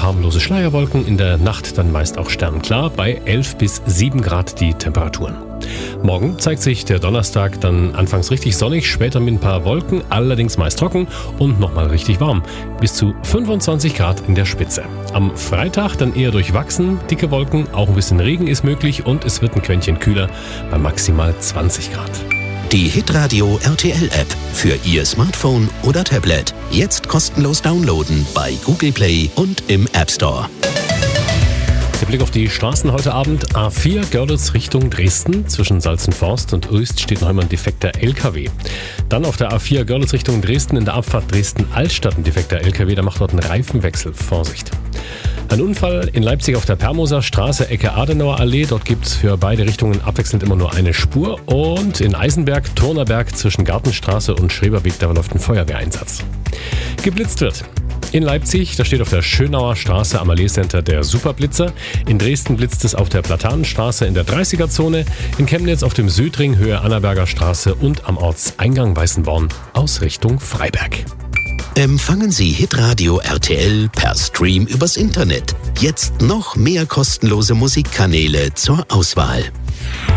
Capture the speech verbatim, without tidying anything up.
harmlose Schleierwolken, in der Nacht dann meist auch sternklar, bei elf bis sieben Grad die Temperaturen. Morgen zeigt sich der Donnerstag dann anfangs richtig sonnig, später mit ein paar Wolken, allerdings meist trocken und nochmal richtig warm. Bis zu fünfundzwanzig Grad in der Spitze. Am Freitag dann eher durchwachsen, dicke Wolken, auch ein bisschen Regen ist möglich und es wird ein Quäntchen kühler bei maximal zwanzig Grad. Die Hitradio R T L-App für Ihr Smartphone oder Tablet. Jetzt kostenlos downloaden bei Google Play und im App Store. Der Blick auf die Straßen heute Abend. A vier Görlitz Richtung Dresden. Zwischen Salzenforst und Oest steht noch immer ein defekter L K W. Dann auf der A vier Görlitz Richtung Dresden in der Abfahrt Dresden-Altstadt ein defekter L K W. Da macht dort einen Reifenwechsel. Vorsicht. Ein Unfall in Leipzig auf der Permoser Straße, Ecke Adenauer Allee. Dort gibt es für beide Richtungen abwechselnd immer nur eine Spur. Und in Eisenberg, Turnerberg zwischen Gartenstraße und Schreberweg, da läuft ein Feuerwehreinsatz. Geblitzt wird. In Leipzig, da steht auf der Schönauer Straße am Allee-Center der Superblitzer. In Dresden blitzt es auf der Platanenstraße in der dreißiger-Zone. In Chemnitz auf dem Südring Höhe Annaberger Straße und am Ortseingang Weißenborn aus Richtung Freiberg. Empfangen Sie Hitradio R T L per Stream übers Internet. Jetzt noch mehr kostenlose Musikkanäle zur Auswahl.